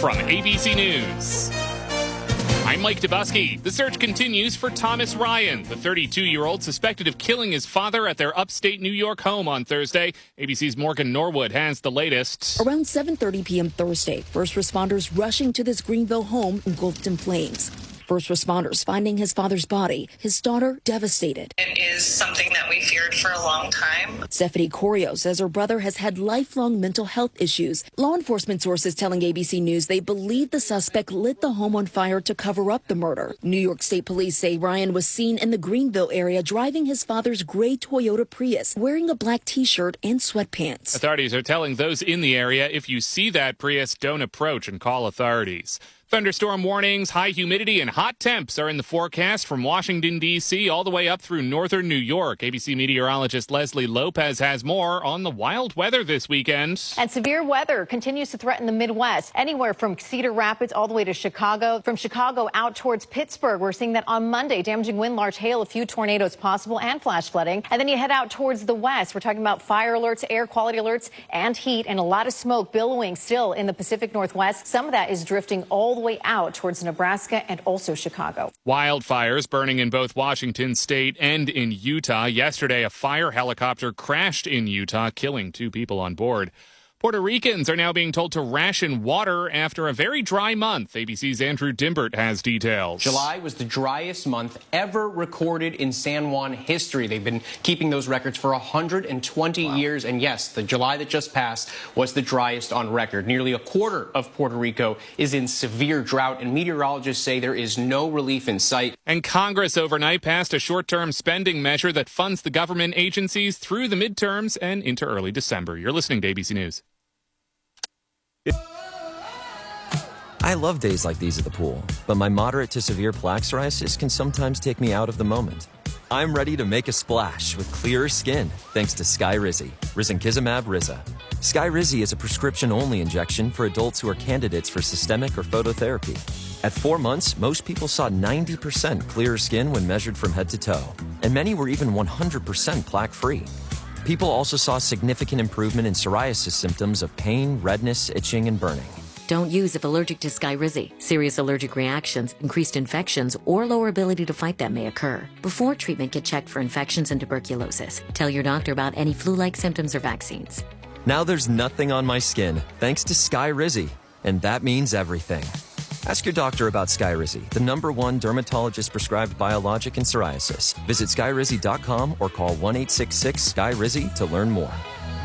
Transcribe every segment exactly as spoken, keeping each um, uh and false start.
from A B C News. I'm Mike Dubusky. The search continues for Thomas Ryan, the thirty-two-year-old suspected of killing his father at their upstate New York home on Thursday. A B C's Morgan Norwood has the latest. Around seven thirty p.m. Thursday, first responders rushing to this Greenville home engulfed in flames. First responders finding his father's body, his daughter devastated. It is something that we feared for a long time. Stephanie Corio says her brother has had lifelong mental health issues. Law enforcement sources telling A B C News they believe the suspect lit the home on fire to cover up the murder. New York State Police say Ryan was seen in the Greenville area driving his father's gray Toyota Prius, wearing a black T-shirt and sweatpants. Authorities are telling those in the area, if you see that Prius, don't approach and call authorities. Thunderstorm warnings, high humidity, and hot temps are in the forecast from Washington, D C all the way up through northern New York. A B C meteorologist Leslie Lopez has more on the wild weather this weekend. And severe weather continues to threaten the Midwest, anywhere from Cedar Rapids all the way to Chicago. From Chicago out towards Pittsburgh, we're seeing that on Monday, damaging wind, large hail, a few tornadoes possible, and flash flooding. And then you head out towards the west. We're talking about fire alerts, air quality alerts, and heat, and a lot of smoke billowing still in the Pacific Northwest. Some of that is drifting all the way out towards Nebraska and also Chicago. Wildfires burning in both Washington state and in Utah. Yesterday, a fire helicopter crashed in Utah, killing two people on board. Puerto Ricans are now being told to ration water after a very dry month. A B C's Andrew Dimbert has details. July was the driest month ever recorded in San Juan history. They've been keeping those records for one hundred twenty wow. years. And yes, the July that just passed was the driest on record. Nearly a quarter of Puerto Rico is in severe drought, and meteorologists say there is no relief in sight. And Congress overnight passed a short-term spending measure that funds the government agencies through the midterms and into early December. You're listening to A B C News. I love days like these at the pool, but my moderate to severe plaque psoriasis can sometimes take me out of the moment. I'm ready to make a splash with clearer skin thanks to Skyrizi, risankizumab Riza. Skyrizi is a prescription-only injection for adults who are candidates for systemic or phototherapy. At four months, most people saw ninety percent clearer skin when measured from head to toe, and many were even one hundred percent plaque-free. People also saw significant improvement in psoriasis symptoms of pain, redness, itching, and burning. Don't use if allergic to Skyrizi. Serious allergic reactions, increased infections, or lower ability to fight them may occur. Before treatment, get checked for infections and tuberculosis. Tell your doctor about any flu-like symptoms or vaccines. Now there's nothing on my skin, thanks to Skyrizi, and that means everything. Ask your doctor about Skyrizi, the number one dermatologist-prescribed biologic in psoriasis. Visit skyrizi dot com or call one eight six six Skyrizi to learn more.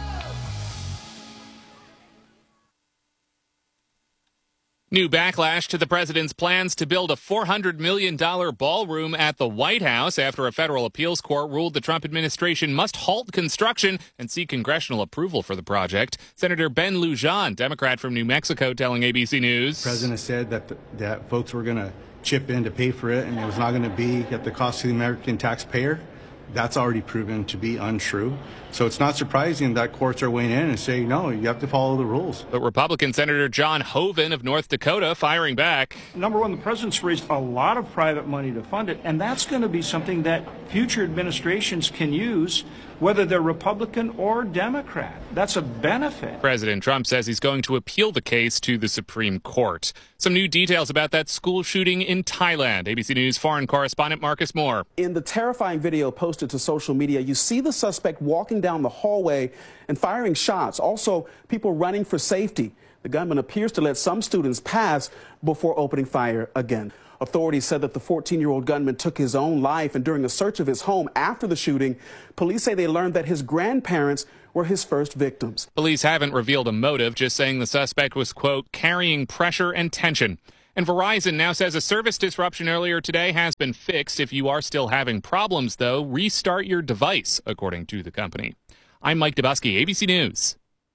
New backlash to the president's plans to build a four hundred million dollars ballroom at the White House after a federal appeals court ruled the Trump administration must halt construction and seek congressional approval for the project. Senator Ben Lujan, Democrat from New Mexico, telling A B C News. The president said that, the, that folks were going to chip in to pay for it, and it was not going to be at the cost of the American taxpayer. That's already proven to be untrue. So it's not surprising that courts are weighing in and saying, no, you have to follow the rules. But Republican Senator John Hoeven of North Dakota firing back. Number one, the president's raised a lot of private money to fund it, and that's going to be something that future administrations can use, whether they're Republican or Democrat. That's a benefit. President Trump says he's going to appeal the case to the Supreme Court. Some new details about that school shooting in Thailand. A B C News foreign correspondent Marcus Moore. In the terrifying video posted to social media, you see the suspect walking down the hallway and firing shots. Also, people running for safety. The gunman appears to let some students pass before opening fire again. Authorities said that the fourteen-year-old gunman took his own life, and during a search of his home after the shooting, police say they learned that his grandparents were his first victims. Police haven't revealed a motive, just saying the suspect was, quote, carrying pressure and tension. And Verizon now says a service disruption earlier today has been fixed. If you are still having problems, though, restart your device, according to the company. I'm Mike Dubusky, A B C News.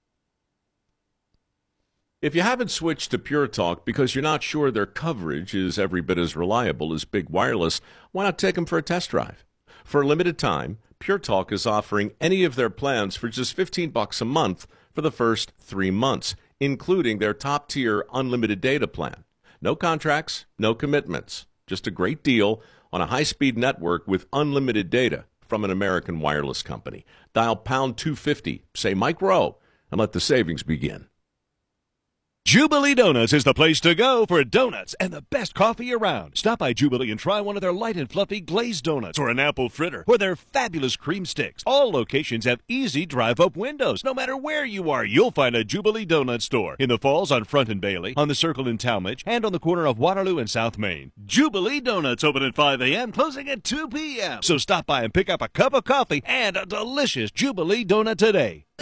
If you haven't switched to Pure Talk because you're not sure their coverage is every bit as reliable as Big Wireless, why not take them for a test drive? For a limited time, Pure Talk is offering any of their plans for just fifteen bucks a month for the first three months, including their top-tier unlimited data plan. No contracts, no commitments, just a great deal on a high-speed network with unlimited data from an American wireless company. Dial pound two fifty, say Mike Rowe, and let the savings begin. Jubilee Donuts is the place to go for donuts and the best coffee around. Stop by Jubilee and try one of their light and fluffy glazed donuts or an apple fritter or their fabulous cream sticks. All locations have easy drive-up windows. No matter where you are, you'll find a Jubilee Donut store. In the Falls on Front and Bailey, on the Circle in Talmadge, and on the corner of Waterloo and South Main. Jubilee Donuts open at five a.m., closing at two p.m. So stop by and pick up a cup of coffee and a delicious Jubilee donut today.